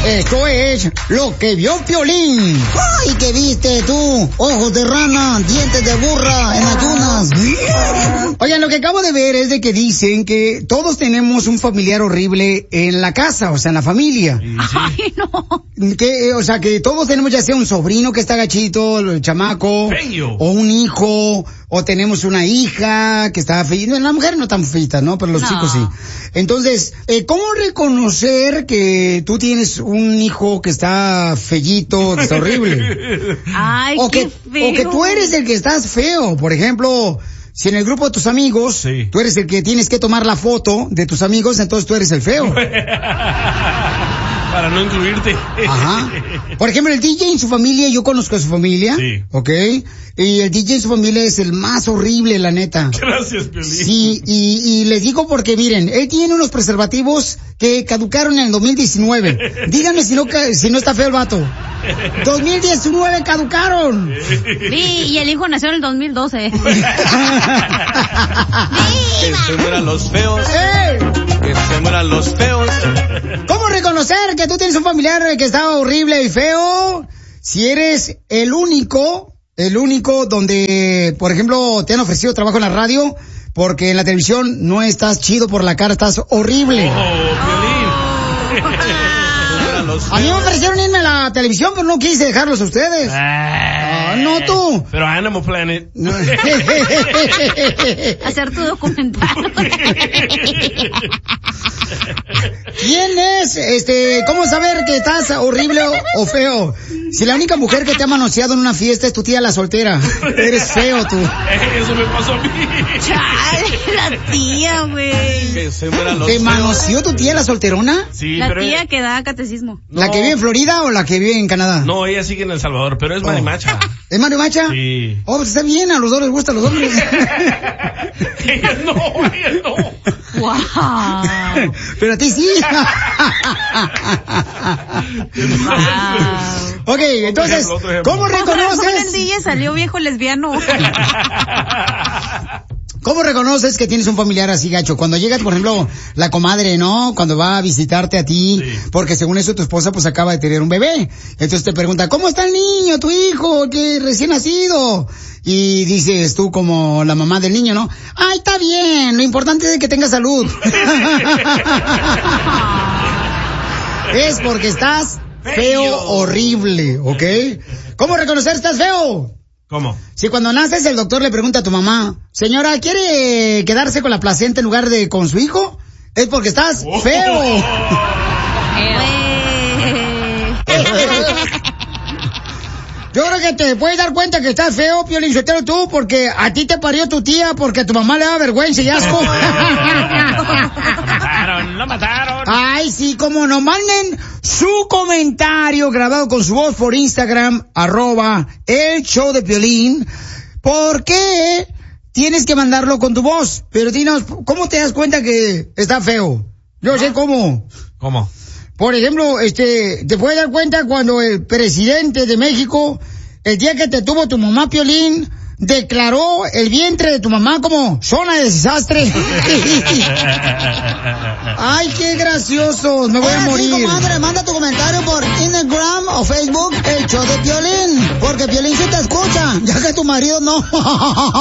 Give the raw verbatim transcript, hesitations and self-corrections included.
Esto es lo que vio Piolín. ¡Ay, qué viste tú! Ojos de rana, dientes de burra, en ayunas. Oigan, lo que acabo de ver es de que dicen que todos tenemos un familiar horrible en la casa, o sea, en la familia. Ay, no. Que, o sea, que todos tenemos ya sea un sobrino que está gachito, el chamaco, Feyo. o un hijo, o tenemos una hija que está feita. La mujer no tan feita, ¿no? Pero los No. chicos sí. Entonces, eh, ¿cómo reconocer que tú tienes un hijo que está fellito, que está horrible? Ay, o qué que, feo. o que tú eres el que estás feo. Por ejemplo, si en el grupo de tus amigos, Sí. tú eres el que tienes que tomar la foto de tus amigos, entonces tú eres el feo. Para no incluirte. Ajá. Por ejemplo, el D J en su familia, yo conozco a su familia. Sí. ¿Ok? Y el D J en su familia es el más horrible, la neta. Gracias, Piolín. Sí, y, y les digo porque miren, él tiene unos preservativos que caducaron en el dos mil diecinueve. Díganme si no, ca- si no está feo el vato. dos mil diecinueve caducaron. Sí, y el hijo nació en el dos mil doce. Que se mueran los feos. ¡Ey! Que se mueran los feos. ¿Cómo reconocer que tú tienes un familiar que está horrible y feo? Si eres el único, el único donde, por ejemplo, te han ofrecido trabajo en la radio, porque en la televisión no estás chido por la cara, estás horrible. Oh, Piolín. Los A mí me ofrecieron irme a la televisión, pero no quise dejarlos a ustedes. Ah, no tú. Pero Animal Planet. No. Hacer tu documental. ¿Quién es, este, cómo saber que estás horrible o, o feo? Si la única mujer que te ha manoseado en una fiesta es tu tía la soltera, eres feo tú. Eso me pasó a mí. Chale, la tía, güey. Que se mueran los ¿Te feos. manoseó tu tía la solterona? Sí, La pero tía que da catecismo. ¿La No. que vive en Florida o la que vive en Canadá? No, ella sigue en El Salvador, pero es Oh. marimacha. ¿Es Mario Macha? Sí. Oh, pues está bien, a los dos les gustan los hombres. Ella no, ella no. Wow. Pero a ti sí. Wow. Ok, entonces, ejemplo, otro ejemplo. ¿cómo Con el reconoces? D J salió viejo lesbiano. ¿Cómo reconoces que tienes un familiar así gacho? Cuando llega, por ejemplo, la comadre, ¿no? Cuando va a visitarte a ti, Sí. porque según eso tu esposa pues acaba de tener un bebé. Entonces te pregunta, ¿cómo está el niño, tu hijo, que recién nacido? Y dices tú como la mamá del niño, ¿no? Ay, está bien, lo importante es que tenga salud. Es porque estás feo, Feo. horrible, ¿ok? ¿Cómo reconocer estás feo? ¿Cómo? Si cuando naces el doctor le pregunta a tu mamá, señora, ¿quiere quedarse con la placenta en lugar de con su hijo? Es porque estás Oh. feo. Yo creo que te puedes dar cuenta que estás feo, Piolín Sotelo, tú, porque a ti te parió tu tía, porque a tu mamá le da vergüenza y asco. Lo mataron, lo mataron. Ay, sí, como no, manden su comentario grabado con su voz por Instagram, arroba el show de Piolín. ¿Por qué tienes que mandarlo con tu voz? Pero dinos, ¿cómo te das cuenta que está feo? Yo sé cómo. ¿Cómo? Por ejemplo, este, te puedes dar cuenta cuando el presidente de México, el día que te tuvo tu mamá, Piolín, declaró el vientre de tu mamá como zona de desastre. Ay, qué gracioso, me voy a Ahora sí, morir. comadre, manda tu comentario por Instagram o Facebook, el show de Piolín, porque Piolín sí te escucha, ya que tu marido no.